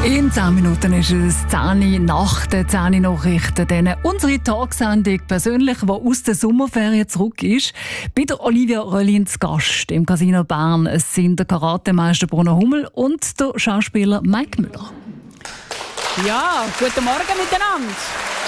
In 10 Minuten ist es 10 nach den 10 Nachrichten. Dann unsere Tagsendung persönlich, die aus der Sommerferien zurück ist. Bei der Olivia Röllin zu Gast im Casino Bern. Es sind der Karatemeister Bruno Hummel und der Schauspieler Mike Müller. Ja, guten Morgen miteinander.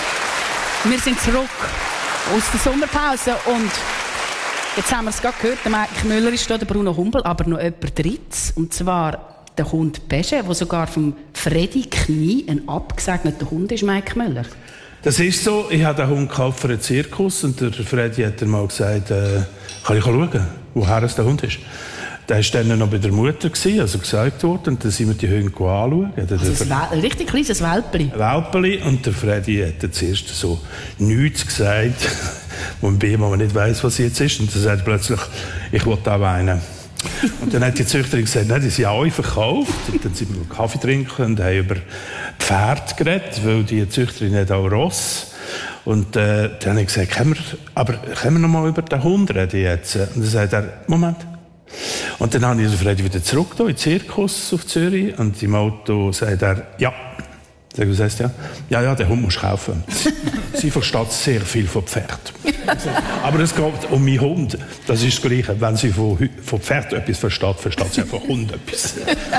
Wir sind zurück aus der Sommerpause und jetzt haben wir es gerade gehört, der Mike Müller ist da, der Bruno Hummel, aber noch jemand drittes, und zwar der Hund Pesche, der sogar vom Freddy Knie ein abgesegneter Hund ist, Mike Müller. Das ist so. Ich habe den Hund gekauft für einen Zirkus und der Freddy hat dann mal gesagt, kann ich schauen, woher es der Hund ist. Der war dann noch bei der Mutter, also gesagt worden, und dann sind wir die Hunde anschauen. Also ein richtig kleines Welpeli. Welpeli, und der Freddy hat dann zuerst so nichts gesagt, wo man nicht weiss, was jetzt ist. Und dann sagt er plötzlich, ich will auch einen. Und dann hat die Züchterin gesagt, nein, die sind alle verkauft. Und dann sind wir Kaffee trinken und haben über Pferde geredet, weil die Züchterin hat auch Ross. Und dann habe ich gesagt, können wir noch mal über den Hund reden jetzt? Und dann sagt er, Moment. Und dann habe ich den Freddy wieder zurück in den Zirkus auf Zürich und im Auto sagt er, ja. Sag ich, was heisst ja? Ja, den Hund musst du kaufen. Sie versteht sehr viel von Pferd. Aber es geht um meinen Hund. Das ist das Gleiche. Wenn sie von Pferd etwas versteht, versteht sie von Hund etwas.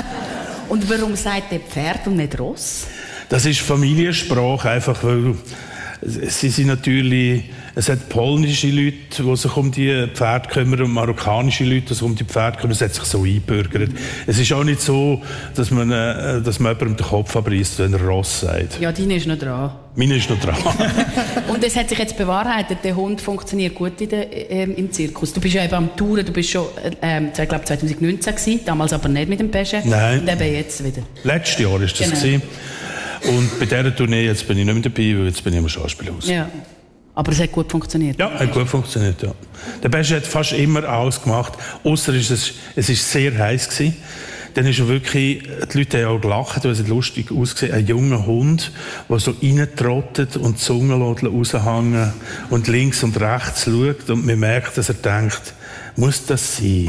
Und warum sagt der Pferd und nicht Ross? Das ist Familiensprache, einfach weil sie sind natürlich, es hat polnische Leute, die sich um die Pferde kümmern, und marokkanische Leute, die sich um die Pferde kümmern. Es hat sich so eingebürgert. Es ist auch nicht so, dass man jemandem den Kopf abreißt, wenn er Ross sagt. Ja, deine ist noch dran. Meine ist noch dran. Und es hat sich jetzt bewahrheitet, der Hund funktioniert gut im Zirkus. Du bist ja eben am Touren, du bist schon, ich glaube 2019 gewesen, damals aber nicht mit dem Pesche. Nein. Und eben jetzt wieder. Letztes Jahr war das. Genau. Und bei dieser Tournee jetzt bin ich nicht mehr dabei, weil jetzt bin ich im Schauspielhaus. Ja. Aber es hat gut funktioniert. Ja, hat gut funktioniert, ja. Der Pesche hat fast immer alles gemacht, ausser es war sehr heiß gewesen. Dann ist er wirklich, die Leute haben auch gelacht, weil es lustig ausgesehen, ein junger Hund, der so reintrottet und die Zunge raushängen und links und rechts schaut und man merkt, dass er denkt, muss das sein?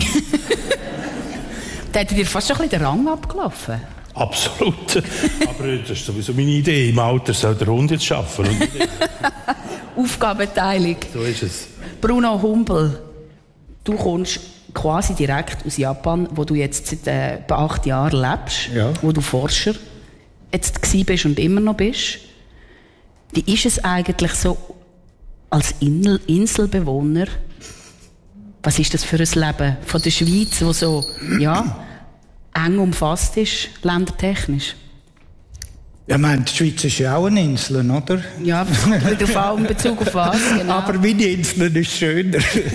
Da hat dir fast schon ein bisschen den Rang abgelaufen. Absolut. Aber das ist sowieso meine Idee. Im Alter soll der Hund jetzt arbeiten. Aufgabenteilung. So ist es. Bruno Hummel, du kommst quasi direkt aus Japan, wo du jetzt seit 8 Jahren lebst, ja. Wo du Forscher jetzt gewesen bist und immer noch bist. Wie ist es eigentlich so als Inselbewohner? Was ist das für ein Leben von der Schweiz, wo so, ja, eng umfasst ist, ländertechnisch? Ja, ich meine, die Schweiz ist ja auch eine Insel, oder? Ja, wieder in Bezug auf was, genau. Aber meine Insel ist schöner.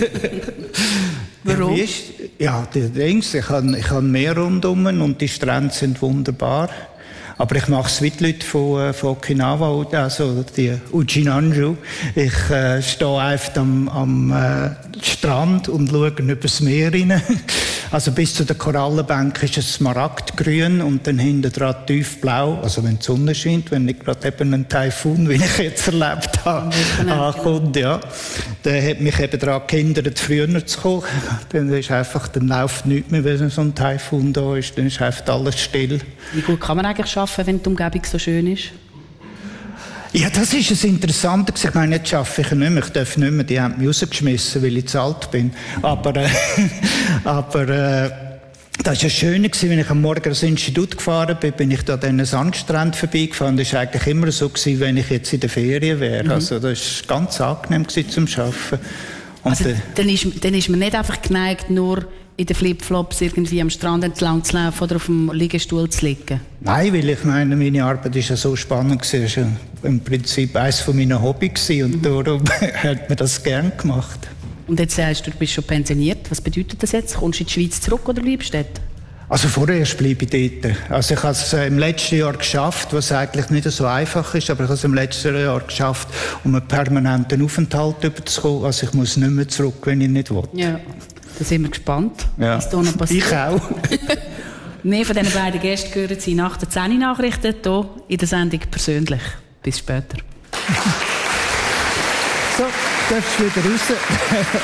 Warum? Ja, ich habe Meer rundum und die Strände sind wunderbar. Aber ich mache es wie die Leute von Okinawa, also die Ujinanju. Ich stehe einfach am Strand und schaue übers Meer rein. Also bis zu der Korallenbank ist es smaragdgrün und dann hinten dran tiefblau. Also wenn die Sonne scheint, wenn nicht gerade eben ein Taifun, wie ich jetzt erlebt habe, ankommt, ja. Der hat mich eben daran gehindert, früher zu kommen. Dann läuft nichts mehr, wenn so ein Taifun da ist. Dann ist einfach alles still. Wie gut kann man eigentlich arbeiten, wenn die Umgebung so schön ist? Ja, das ist das Interessante. Ich meine, jetzt arbeite ich nicht mehr. Ich darf nicht mehr. Die haben mich rausgeschmissen, weil ich zu alt bin. Aber das war ja schön, wenn ich am Morgen ans Institut gefahren bin, bin ich da an den Sandstrand vorbeigefahren. Das war eigentlich immer so, wenn ich jetzt in der Ferien wäre. Mhm. Also das war ganz angenehm zum Arbeiten. Und also, dann ist man nicht einfach geneigt, nur in den Flipflops irgendwie am Strand entlang zu laufen oder auf dem Liegestuhl zu liegen? Nein, weil ich meine, meine Arbeit war ja so spannend. Es war ja im Prinzip eines von meinen Hobbys und darum hat man das gern gemacht. Und jetzt sagst du, du bist schon pensioniert. Was bedeutet das jetzt? Kommst du in die Schweiz zurück oder bleibst du dort? Also vorerst bleibe ich dort. Also ich habe es im letzten Jahr geschafft, was eigentlich nicht so einfach ist, aber ich habe es im letzten Jahr geschafft, um einen permanenten Aufenthalt überzukommen. Also ich muss nicht mehr zurück, wenn ich nicht will. Ja. Da sind wir gespannt, ja. Was da noch passiert. Ich auch. Mehr von diesen beiden Gästen hören Sie nach den 10 Nachrichten hier in der Sendung persönlich. Bis später. So, darfst du wieder raus.